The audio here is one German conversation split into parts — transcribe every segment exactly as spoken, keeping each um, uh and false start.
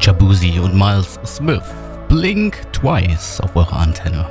Shabuzi und Miles Smith. Blink Twice auf eurer Antenne.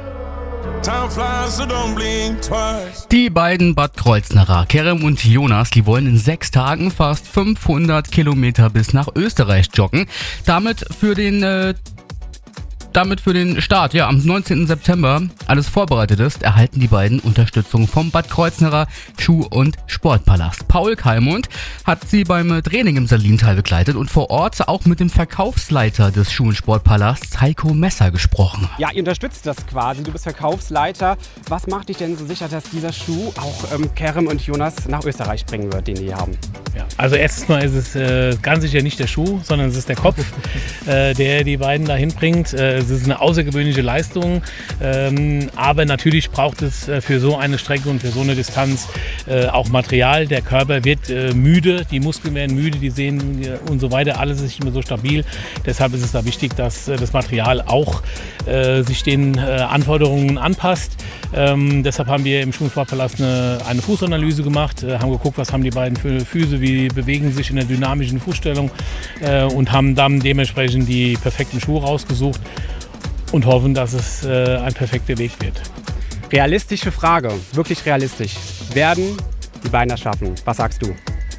Die beiden Bad Kreuznacher, Kerem und Jonas, die wollen in sechs Tagen fast fünfhundert Kilometer bis nach Österreich joggen. Damit für den äh, Damit für den Start, ja, am neunzehnten September alles vorbereitet ist, erhalten die beiden Unterstützung vom Bad Kreuznacher Schuh- und Sportpalast. Paul Kalmund hat sie beim Training im Salintal begleitet und vor Ort auch mit dem Verkaufsleiter des Schuh- und Sportpalasts, Heiko Messer, gesprochen. Ja, ihr unterstützt das quasi, du bist Verkaufsleiter. Was macht dich denn so sicher, dass dieser Schuh auch ähm, Kerem und Jonas nach Österreich bringen wird, den die hier haben? Ja, also erstens mal ist es äh, ganz sicher nicht der Schuh, sondern es ist der Kopf, äh, der die beiden dahin bringt. Äh, Es ist eine außergewöhnliche Leistung, ähm, aber natürlich braucht es äh, für so eine Strecke und für so eine Distanz äh, auch Material. Der Körper wird äh, müde, die Muskeln werden müde, die Sehnen äh, und so weiter, alles ist nicht mehr so stabil. Deshalb ist es da wichtig, dass äh, das Material auch äh, sich den äh, Anforderungen anpasst. Ähm, deshalb haben wir im Schuh- und Sportpalast eine, eine Fußanalyse gemacht, äh, haben geguckt, was haben die beiden für Füße, wie bewegen sich in der dynamischen Fußstellung äh, und haben dann dementsprechend die perfekten Schuhe rausgesucht und hoffen, dass es äh, ein perfekter Weg wird. Realistische Frage, wirklich realistisch. Werden die beiden das schaffen? Was sagst du?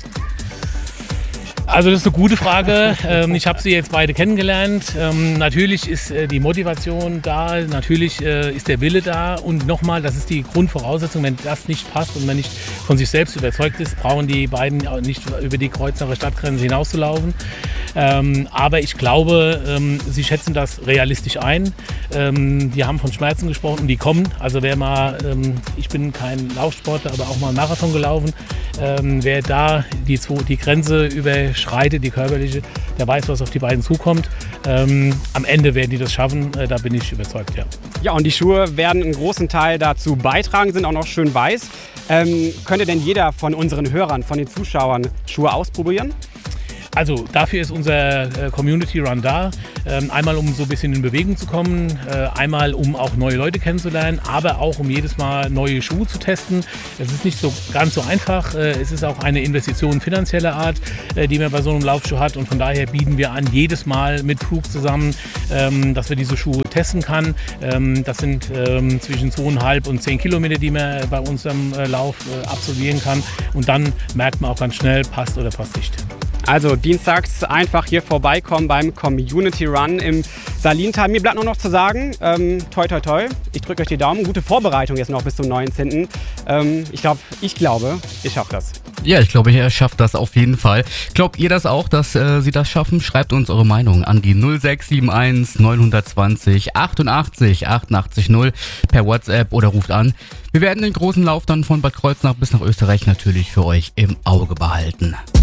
Also das ist eine gute Frage. Ähm, ich habe sie jetzt beide kennengelernt. Ähm, natürlich ist äh, die Motivation da, natürlich äh, ist der Wille da und nochmal, das ist die Grundvoraussetzung, wenn das nicht passt und man nicht von sich selbst überzeugt ist, brauchen die beiden auch nicht über die Kreuznacher Stadtgrenze hinauszulaufen. Ähm, aber ich glaube, ähm, sie schätzen das realistisch ein. Ähm, die haben von Schmerzen gesprochen und die kommen. Also wer mal, ähm, ich bin kein Laufsportler, aber auch mal einen Marathon gelaufen, ähm, wer da die, die Grenze überschreitet, die körperliche, der weiß, was auf die beiden zukommt. Ähm, am Ende werden die das schaffen, äh, da bin ich überzeugt, ja. Ja, und die Schuhe werden einen großen Teil dazu beitragen, sind auch noch schön weiß. Ähm, könnte denn jeder von unseren Hörern, von den Zuschauern Schuhe ausprobieren? Also dafür ist unser äh, Community Run da. Ähm, einmal um so ein bisschen in Bewegung zu kommen, äh, einmal um auch neue Leute kennenzulernen, aber auch um jedes Mal neue Schuhe zu testen. Es ist nicht so ganz so einfach. Äh, es ist auch eine Investition finanzieller Art, äh, die man bei so einem Laufschuh hat. Und von daher bieten wir an, jedes Mal mit Brooks zusammen, ähm, dass wir diese Schuhe testen kann. Ähm, das sind ähm, zwischen zweieinhalb und zehn Kilometer, die man bei unserem äh, Lauf äh, absolvieren kann. Und dann merkt man auch ganz schnell, passt oder passt nicht. Also dienstags einfach hier vorbeikommen beim Community Run im Salintal. Mir bleibt nur noch zu sagen, ähm, toi toi toi, ich drücke euch die Daumen. Gute Vorbereitung jetzt noch bis zum neunzehnten Ähm, ich, glaub, ich glaube, ich schaffe das. Ja, ich glaube, ihr schafft das auf jeden Fall. Glaubt ihr das auch, dass äh, sie das schaffen? Schreibt uns eure Meinung an die null sechs sieben eins neun zwei null achtundachtzig achtundachtzig null per WhatsApp oder ruft an. Wir werden den großen Lauf dann von Bad Kreuznach bis nach Österreich natürlich für euch im Auge behalten.